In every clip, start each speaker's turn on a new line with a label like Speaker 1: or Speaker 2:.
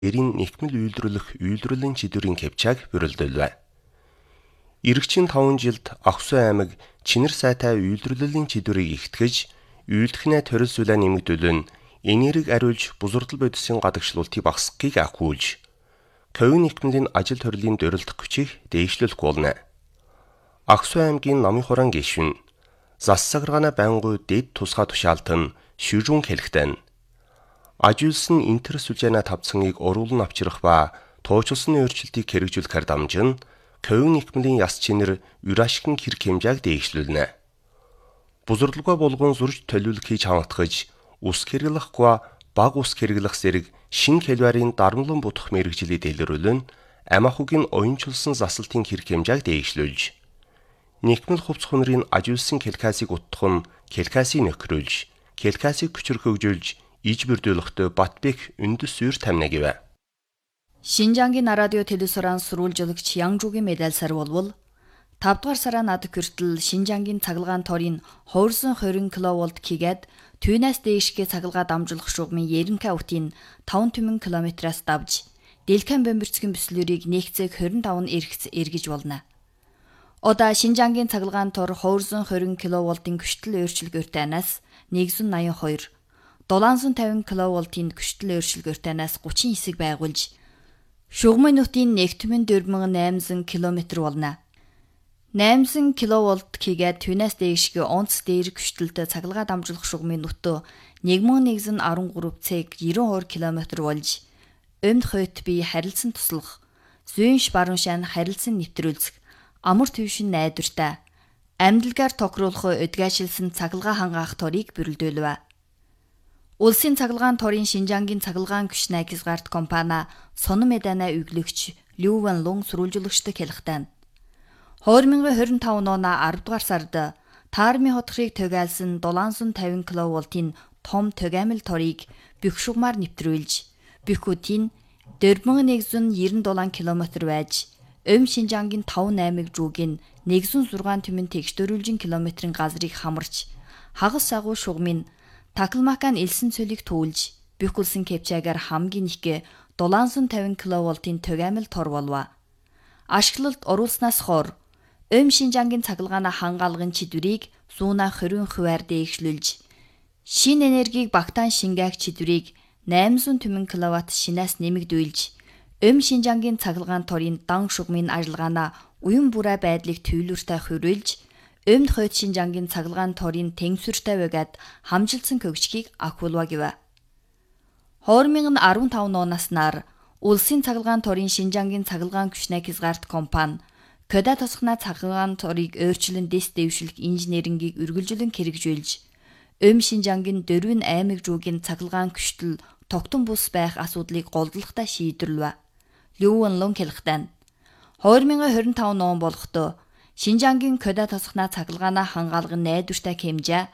Speaker 1: эрийн нэхмэл үйлдвэрлэлийн чидвэрийн кепчааг бүрэлдүүлвэ. Иргэжийн 5 жилд Аксу аймаг Чинэр сайтай үйлдвэрлэлийн чидвэрийг ихтгэж, үйлдвэрнээ төрөлсүүлээ нэмэгдүүлэн энерги ариулж бузардал бодисын гадагшлуултыг багасгахыг ахиулж, ковийн нэхмэлийн ажил төрлийн дөрөлдөх хүчийг дээшлүүлэх болно. Аксу аймгийн намын хураан гишүүн Зассагргана байнгуй дэд тусгай тушаалтан шүрүүн хэлэхтэн ажиулсан интер сүлжээна тавцаныг уруулан авчрах ба туучилсан өөрчлөлтийг хэрэгжүүлэхээр дамжин ковийн нэхмэлийн яс чинэр урашгин хэрэг хэмжээг дээшлүүлнэ. Бузарлуга болгон зурж төлөвлөх хийж хангалтгаж, ус хэрэглэхгүй баг ус хэрэглэх зэрэг шинэ хэлбэрийн дарамлан бутах мэрэгжлийг дэлгэрүүлэн амахугийн уянчилсан засалтын хэрэг хэмжээг дээшлүүлж, нэхмэл хувцс хүнрийн ажиулсан келкасыг утгах нь келкасыг нөхрүүлж, келкасыг хүчрэх хөгжүүлж, иж бүрдүүлэхдээ Батбек үндэс суурь тамина гэв.
Speaker 2: Шинжангийн радио телевизорын сурвалжуулагч Янгжуугийн медаль сар болвол 5 дугаар сараа над хүртэл Шинжангийн цахилгаан торын хуурсан 20 кВт хийгээд түүнээс дээшгээ цахилгаа дамжуулах шугамын Ерөнхий автын 5 км-аас давж Дэлхэн бомбирцгийн бүслүүрийг нэгцэг 25 эргэц эргэж болно. Одоо Шинжангийн цахилгаан тор хуурсан 20 кВт-ийн күштэл өөрчлөлгөөртөнөөс 182, 750 кВт-ийн күштэл өөрчлөлгөөртөнөөс 30 хэсэг байгуулж шугамын нутгийн 14800 км болно. 800 кВт хийгээд түүнээс дээшгээ онц дээр күштэлтэй цахилгаа дамжуулах шугамын нутуу 1113 цэг 92 км болж өмд хойт бие харилцан туслах, зүүнш баруун шан харилцан нэвтрүүлэх, амар твшин найдвартай, амьдлагаар тохируулах өдгөөшилсэн цахилгаа хангаах торыг бүрэлдүүлвэ. Улсын цахилгаан торын Шинжангийн цахилгаан күч найзгарт компани сонон медана өглөгч Лю Ванлун сурвалжуулагчтай хэлэхтэн 2025 оны 10 дугаар сард таармын хотхыг тугаалсан 750 кВт-ийн том тугаамил торыг бүх шугамар нэвтрүүлж, бүхүүдийн 4197 км байж, Шинжангийн 5 аймаг жүүгийн 106 түмэн тэгштөрүүлжин километрийн газрыг хамарч, хагас агуу шугамын Такалмакан элсэн цөлийг түүлж, бүх улсын кепчагаар хамгийн их 750 кВт-ийн тугаамил тор болов. Ашиглалт оруулснаас хойш Шинжангийн цахилгааны хангаалгын чидвэрийг 120 хувиар дээшлүүлж, шин энергийг багтаан шингээх чидвэрийг 800 түмэн кВт шинээс нэмэгдүүлж, Шинжангийн цахилгаан торын дан шугамын ажиллагаанаа уян бүрэ байдлыг төвлөртэй хөрвүүлж, Өмд хойд Шинжангийн цахилгаан торын тэнцвэртэй байгаад хамжилсан көгчгийг ахиулва гэв. 2015 оноос нар улсын цахилгаан торын Шинжангийн цахилгаан күч найзгарт компани Көдө тосгона цахилгаан торыг өөрчлөн дэс дэвшилх инженерингийг үргэлжлэн хэрэгжүүлж, Шинжангийн 4 аймаг жүүгийн цахилгаан күчтэл тогтун бус байх асуудлыг голдлохтой шийдвэрлэв. Лю Ванлун хэлэхтэн 2025 он болохдоо Шинжангийн Көдө тосгона цахилгаанаа хангаалгын найдвартай хэмжээ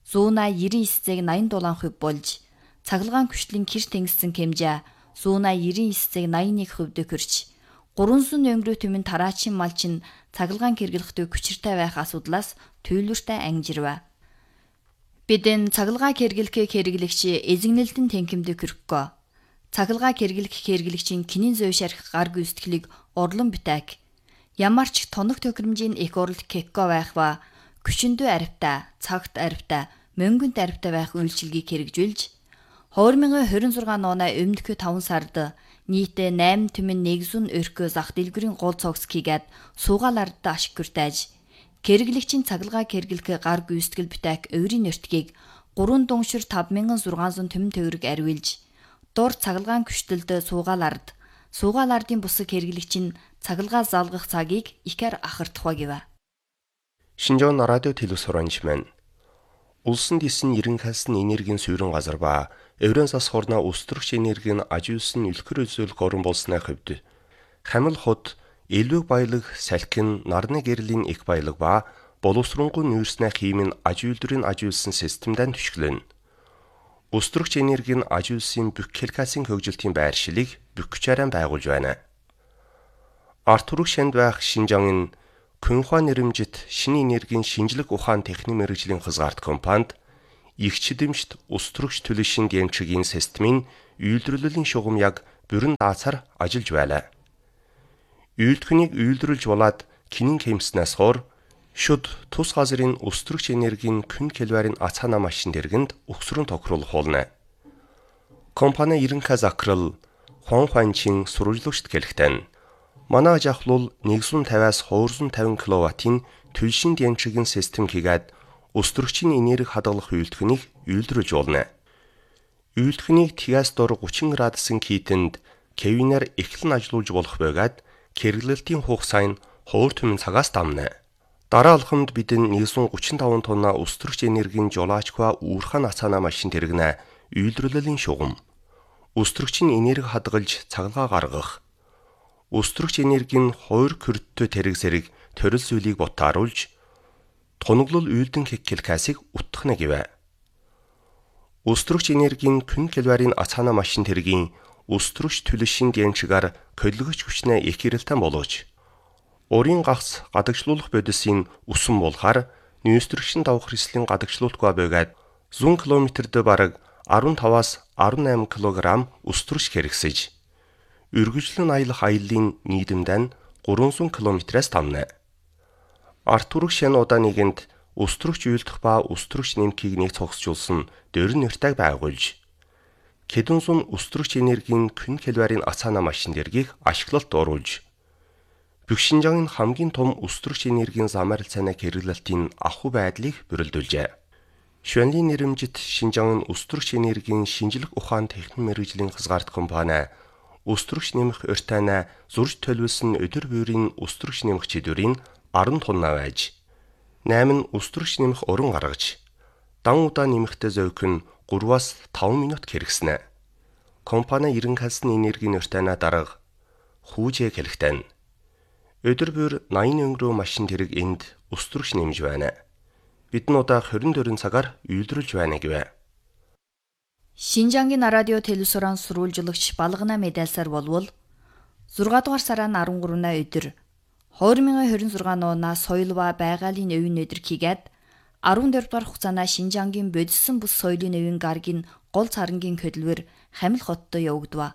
Speaker 2: 199.87% болж, цахилгаан күчлийн кэр тэнгиссэн хэмжээ 199.81% хүрч, 300 өнгөрөө түмэн тараачийн малчин цахилгаан хэрэглэхдээ хүчиртэй байх асуудлаас төвлөртэй ангижирв. Бидэн цахилгаан хэрэглэгч эзэгнэлтэн тэнхимдэг хүрхгөө. Цахилгаан хэрэглэгчийн кинийн зөв шарх гар гүйцэтгэлийг орлон бүтээг. Ямар ч тоног төхөөрөмжийн их оролт кекко байх ба күчиндүү аривтай, цагт аривтай, мөнгөнд аривтай байх үйлчилгээг хэрэгжүүлж 2026 оны өмнөдгөө 5 сард нийтээ 8.1 өрхөө зах дэлгүүрийн гол цогц хийгээд суугаал ардаа ашигтайж, хэрэглэгчийн цахилгаан хэрэглэх гар гүйцэтгэл бүтээх өөрийн нэртгийг 3 дүншир 5600 түмэн төгрөг ариулж, дур цахилгаан күчтэлд суугаал ардын бусаг хэрэглэгчийн цахилгаан залгах цагийг ихээр ахардах гэв.
Speaker 1: Шинжаан радио телевизорч маань улсын дэсэн иргэнхэлсэн энергийн суурин газар ба Еврен сас хорноо өстрөгч энергийн ажиулсан үлгэр үзүүлэх орон болсны хувьд Хамил хот, Элвэг баялаг, Салхин, Нарны гэрлийн их баялаг ба боловсронгуй нүүрснээ хиймэн ажиулдрын ажиулсан системдэн түшгэлэн. Өстрөгч энергийн ажиулсан бүх келкасын хөгжилтийн байршилыг бүх хүчээрэн байгуулж байна. Артург шанд байх Шинжангийн Күнхуа нэрэмжит шинэ энергийн шинжлэх ухаан техник мэргэжлийн хязгаарт компанид их чидэмжт өстрөгч төлөвшин гэмчигийн системийн үйлдвэрлэлийн шугам яг бүрэн даацаар ажиллаж байлаа. Үйлдвэхнийг үйлдвэрлэж болоод кинин хэмснээс хор шүд тус газрын өстрөгч энергийн күн киловарын ацаана машин дэргэнд өгсрөн тохируулах болно. Компани ерөнхий захирал Хуан Хуанчин сурвалжлагчд гэлэхтэн манай ажахлуул 150-аас 250 кВт-ийн түлшин дэмжигэн систем хийгээд өстрөгчийн энерги хадгалах үйлдвэхнийг үйлдвэрлэж болно. Үйлдвэхнийг тгээс дор 30 градусын хийтэнд кевинээр эхлэн ажиллуулж болох байгаад хэрэглэлтийн хугацаа нь хуур түмэн цагаас дамна. Дараа алхамд бидэн 135 тонна өстрөгч энергийн жолоочква уурхаан ацаана машин тэргэнэ үйлдвэрлэлийн шугам. Өстрөгчийн энерги хадгалж цаглаа гаргах. Өстрөгч энергийн 2 күрдтэй тэрэг зэрэг төрөл зүйлийг бутааруулж тунаглал үйлдэн хеккелкасыг утгахна гэвэ. Өстрөгч энергийн күн киловарын ацаана машин тэргийн өстрөгч түлшин дэмжигээр коллегч хүчнээ их хэрэлтэн болгож урийн гагц гадагшлуулах бодисын үсэн болохоор нөөцрөгчн давах хэслийн гадагшлуултгүй байгаад 100 км-д бараг 15-аас 18 кг өстрөгч хэрэгсэж үргэлжлэн аялах аяллаа нийтэмдэн 300 км-ээс тамна. Артург шин удаа нэгэнд өстрөгч үйлдэх ба өстрөгч нэмхийг нэг цогцжуулсан дөрөн нэртэг байгуулж Кэдэн сум өстрөгч энергийн күн киловарын ацаана машин дэргийг ашиглалт оруулж Бөхшинжангийн хамгийн том өстрөгч энергийн замаар цайнаа хэрэглэлтийн ахуй байдлыг бүрэлдүүлжээ. Швенлийн нэрэмжит Шинжаан өстрөгч энергийн шинжлэх ухаан техник мэргэжлийн хязгаарт компани өстрөгч нэмэх урьтайнаа зурж төлөвлөсөн өдөр бүрийн өстрөгч нэмэх чидвэрийн 10 тонна байж 8 өстрөгч нэмэх уран гаргаж дан удаа нэмэхтэй зовх нь 3-аас 5 минут хэрэгснэ. Компани ерөнхийдсэн энергийн урьтайнаа дарга хүүжээ хэлэхтэн өдөр бүр 80 өнгөрөө машин тэрэг энд өстрөгч нэмж байна. Бид нь удаа 24 цагаар үйлдвэрлэж байна гэвэ.
Speaker 2: Шинжангийн радио телевизорын сурвалжлагч Балгана медальсаар болвол 6 дугаар сарын 13-на өдөр 2026 оноо соёл ба байгалийн өвийн өдөр хийгээд 14 дугаар хугацаана Шинжангийн бодиссон бус соёлын өвийн гарагийн гол царангийн хөдөлгөөр Хамил хоттой явагдав.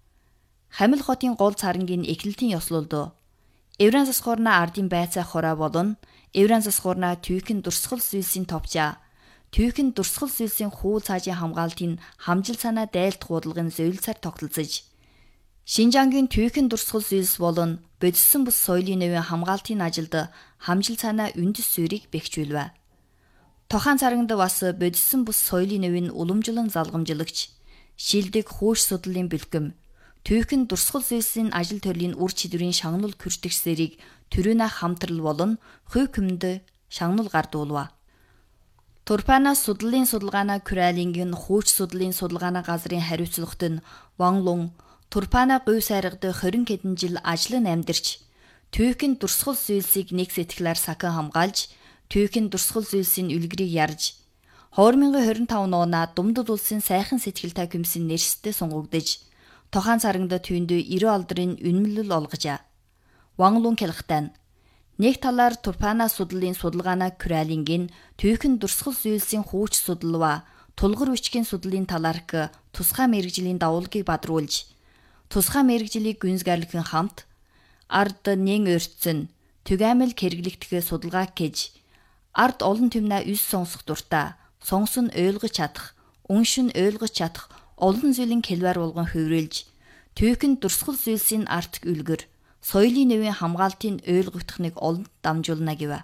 Speaker 2: Хамил хотын гол царангийн эхлэлтийн ёслолд Евран засгуурна ардын байцаа хороо болон Евран засгуурна түйхэн дурсгал зүйлсийн товчаа түйхэн дурсгал зүйлсийн хүү цаажийн хамгаалтын хамжил санаа дайлдах уудлагын зөвлөсөөр тогтолцож Шинжангийн түйхэн дурсгал зүйлс болон бодиссон бус соёлын өвийн хамгаалтын ажилд хамжил санаа үндэс суурийг бэхжүүлвэ. Тохан царагт бас бодиссон бус соёлын өвийн уламжлан залгамжлагч шилдэг хөөш судлалын бэлгэм түйхэн дурсгал зүйлсийн ажил төрлийн үр чидвэрийн шагнал күртэгсэрийг төрөнө хамтрал болон хувь хүмд шагнал гардуулва. Турпана судлалын судалгаана Куралингийн хөөч судлалын судалгаана газрын хариуцлагт нь Ван Лун Турпана говь сайрагд 20 хэдэн жил ажиллан амьдарч түйхэн дурсгал зүйлсийг нэг сэтгэлээр сахан хамгаалж түйхэн дурсгал зүйлсийн үлгэрийг ярьж 2025 оноо Думдад улсын сайхан сэтгэлтэй комиссийн нэрстэй сунгагдж Тохан царагт түйндөө 90 алдрын үнэмлэл олгожээ. Ван Лун хэлэхдээ нэг талаар Турпана судлалын судалгаана Куралингийн түйхэн дурсгал зүйлсийн хууч судалва тулгар бичгийн судлалын талаарх тусгай мэргэжлийн давуулгыг бадруулж тусгай мэргэжлийг гүнзгийрлэхэн хамт ард нэн өртсөн түгээмэл хэрэглэгдэх судалгаа гэж ард олон түмнээ үс сонсох дуртай сонсон ойлгож чадах уншин ойлгож чадах олон зүйлийн хэлбэр болгон хөврүүлж түйхэн дурсгал зүйлсийн арт үлгэр соёлын өвийн хамгаалтын ойлгогдох нэг олон дамжуулна гэвэ.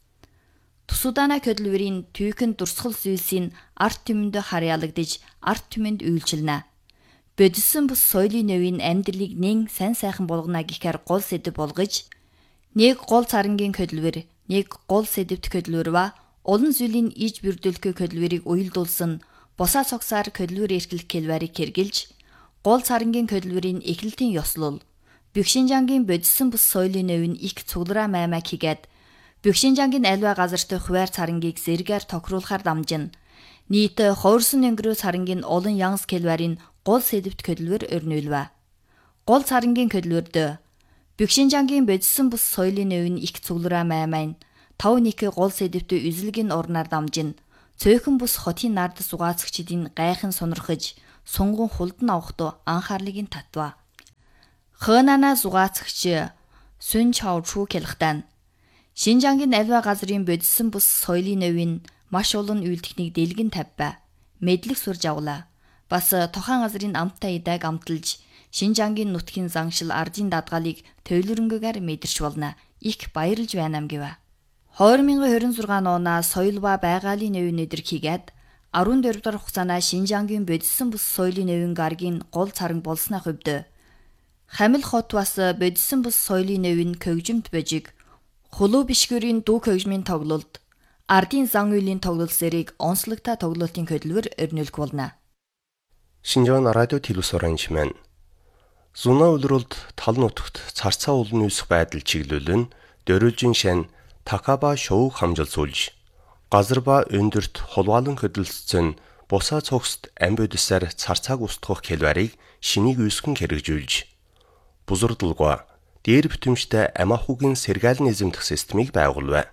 Speaker 2: Тусудана хөдөлмөрийн түйхэн дурсгал зүйлсийн арт түмэнд харьяалагдж арт түмэнд үйлчилнэ. Бодиссон бус соёлын өвийн амьдралыг нэн сайн сайхан болгоно гэхээр гол сэдэв болгож нэг гол царангийн хөдөлмөр нэг гол сэдэвт хөдөлмөр ба олон зүйлийн иж бүрдүүлэх хөдөлмөрийг уялдуулсан босаа цогсаар хөдөлмөр эрхлэх хэлбэрийг хэрэгжилж гол царангийн хөдөлмөрийн эхлэлтийн ёслол Бөхшинжангийн бодиссон бус соёлын өвийн их цуглараа маймаг хийгээд Бөхшинжангийн альва газарт хуваар царангийг зэргээр тохируулахар дамжин нийт 20 өнгөрөө царангийн олон янз хэлбэрийн гол сэдэвт хөдөлмөр өрнүүлвэ. Гол царангийн хөдөлмөрд Бөхшинжангийн бодиссон бус соёлын өвийн их цуглараа маймайн 5-1 гол сэдэвт үзэлгийн орнаар дамжин цөөхөн бус хотын нард сугаацгчдын гайхан сонирхож сунган хулдан авахдуу анхаарлыг нь татва. Хönана зугаацагч Сүн Чаочу хэлэхдээ Шинжангийн аливаа газрын бодисон бус соёлын нөвийн маш олон үйлдэлтнийг дэлгэн тавьбай. Мэдлэг сурж авлаа. Бас тухайн газрын амттай идэг амталж Шинжангийн нутгийн заншил ардын дадгалыг тойлонгогаар мэдэрч болно. Их баярлж байна гэв. 2026 оноо соёл ба байгалийн нөвийн өдөр хийгээд 14 дахь хугацаанд Шинжангийн бодисон бус соёлын нөвийн гарагийн гол царан болсны хувьд Хамил хот бас бодисон бус соёлын нөвийн көгжимт божиг Хулуу бишгэрийн дүү көгжмийн тоглолт ардын зан үйлийн тоглолт зэрэг онцлогтой тоглолтын хөдөлгөөр өрнөлөх болно.
Speaker 1: Шинжаан радио телевизорын чимэн Зуна улиралд тал нутагт царцаа улны үсэх байдал чиглүүлэн дөрвөлжин шин Такаба шоуг хамжилсуулж газар ба өндөрт хулгаалan хөдөлсөн бусаа цогцт амбодисаар царцааг устгах хэлбэрийг шинийг үүсгэн хэрэгжүүлж бузурдалгаа дээр битэмжтэй амаахугийн сэргаалын эзэмдэх системийг байгуулв.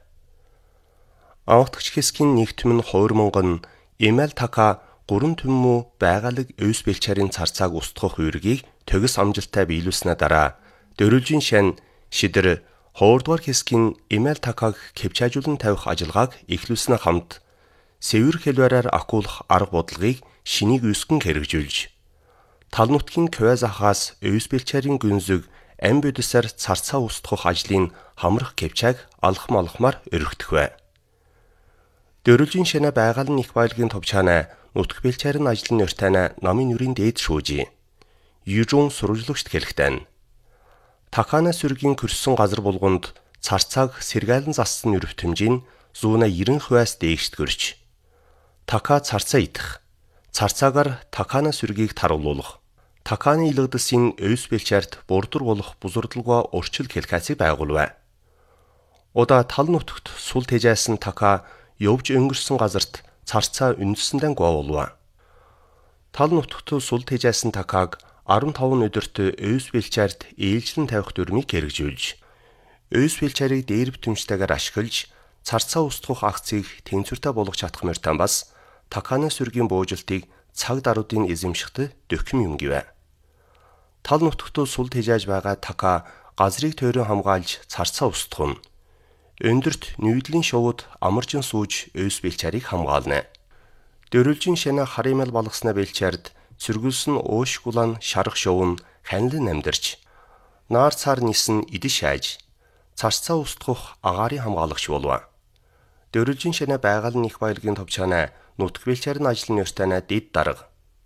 Speaker 1: Анхдагч хэсгийн нэгтгэм нь хойрмонгон Эмэл Така 3 төммө байгалаг өвс бэлчээрийн царцааг устгах үүргийг төгс амжилттай биелүүлснээр дараа дөрвөлжин шин шидэр 2 дугаар хэсгийн Эмэл Такаг кэвчаажуулан тавих ажиллагааг эхлүүлснээр хамт сэвэр хэлбэрээр акуулах арга бодлогыг шинийг үүсгэн хэрэгжүүлж тал нутгийн Квазахаас өвс бэлчээрийн гүнзэг амбодисаар царцаа устгах ажлын хамрах кэвчааг алхмаар өргөдөхвэ. Дөрвөлжин шинэ байгалийн их баялагын товчаанаа нутг бэлчээрийн ажлын өртөөнө намын нүрийн дээд шүүжи Южун сурвалжлагчд хэлэхдээ Такана сүргийн көрсөн газар булганд царцааг сэргаалan зассан өрөвтөмжийн 190%-аас дээшдгөрч Така царцаа идэх царцаагаар Такана сүргийг таруулуулах Таканы илгэдэсийн өвс бэлчээрт бурдур болох бузурдалгаа урчил хэлхээсийг байгуулв. Удаа тал нутагт сул тэжээсэн Така явж өнгөрсөн газарт царцаа үндэсэндээ гоовлов. Тал нутагт сул тэжээсэн Такаг 15 өдөрт өвс бэлчээрт ээлжлэн тавих дүрмийг хэрэгжүүлж өвс бэлчээрийг дээр битэмжтэйгээр ашиглаж царцаа устгах акцийг тэнцвэртэй болгож чадах мөртөө бас Таканы сүргийн буужилтыг цаг даруйдын эзэмшихтэй дөхөм юм гэв. Тал нутагт сул тэжээж байгаа Така газрыг тойрон хамгаалж царцаа устгах нь өндөрт нүүдлийн шувууд амаржин сууж өвс бэлчээрийг хамгаална. Дөрвөлжин шинэ харимэл балгаснаа бэлчээрд сэргүүлсэн уушгулан шарах шувн ханилан амьдарч наар цаар нисэн идэж хайж царцаа устгах агаарын хамгаалагч болов. Дөрвөлжин шинэ байгалийн их баялагын товчаанаа нутг бэлчээрийн ажлын өртөөнө дэд дарга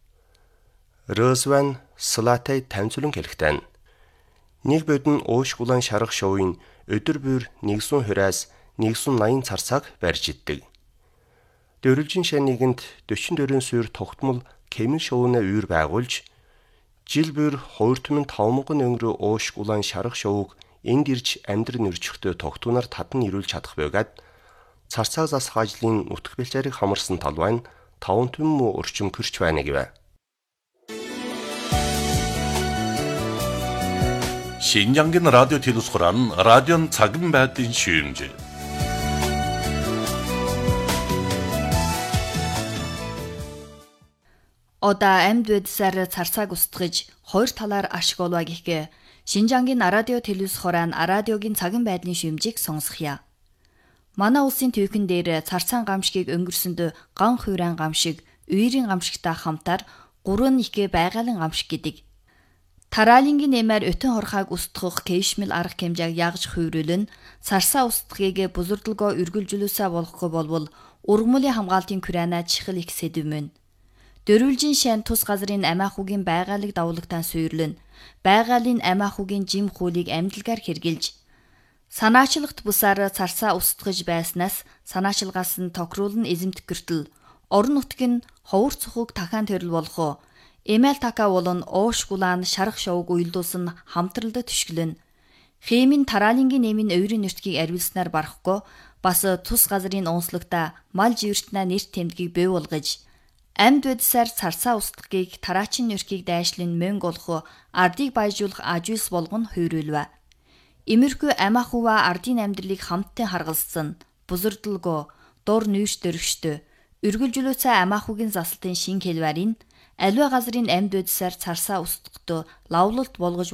Speaker 1: Росван Слатай танцулан хэлэхдээ нэг бодон уушгулан шарах шувын өдөр бүр 120-аас 180 царцааг барьж иддэг. Дөрвөлжин шинэ нэгэнд 44 суур тогтмол кемэн шувнаа үүр байгуулж жил бүр 2,500 өнгөрөө уушгулан шарах шувыг энд ирж амьдр нэрчхтөө тогтунаар татан ирүүл чадах байгаад царцааг засах ажлын нутг бэлчээрийг хамарсан талбай нь 5 төммө орчим кэрч байна гэв.
Speaker 3: 신장긴 라디오 телевизорын радион цагын байдлын шүүмж.
Speaker 2: Одаа амьд бодисаар царцааг устгаж хоёр талаар ашиг олоо гихгээ Шинжангийн радио телевизорын радиогийн цагын байдлын шүүмжийг сонсгоё. Манай улсын төвхөн дээр царцаан гамшигыг өнгөрсөнд ган хуурайн гамшиг, үерийн гамшигтай хамтаар 3-1 байгалийн гамшиг гэдэг. Тараалингийн нэмээр өтөн хорхааг устгах кэвшмэл арга хэмжээг ягж хувируулн царцаа устгахыг бузурдалгоо үргэлжлүүлсэ болохгүй болвол ургамлын хамгаалтын күрэнэ чихэл их сэдвмэн. Дөрвөлжин шин тус газрын амиахугийн байгаалыг давуулагтан суйрлан байгалийн амиахугийн жим хуулийг амьдлагаар хэрглэж санаачлагт бусаар царцаа устгаж байснаас санаачлагаас нь тохируулн эзэмдэх гэртэл орон нутгийн ховор цохог дахаан төрөл болох Эмэл Така болон уушгулаан шарах шовг уйлдуулсан хамтралд төшгөлн хэмийн тараалингийн нэмийн өврийн нэртгийг арвилснаар барахгүй бас тус газрын онцлогтой мал живэртнээ нэрт тэмдгийг бий болгож амьд бодисаар царцаа устгахыг тараачин нэрхийг дайшлын мөнгө олох ардыг баяжуулах ажуулс болгон хувируулв. Имерхүү амиахува ардын амьдралыг хамттай харгалзсан бузурдалгоо дур нүүрс дөрвчтөө үргэлжлүүлсэн амиахугийн заслтын шин хэлбэрийн аливаа газрын амьд байдлаар царсаа устгахад лавлалт болгож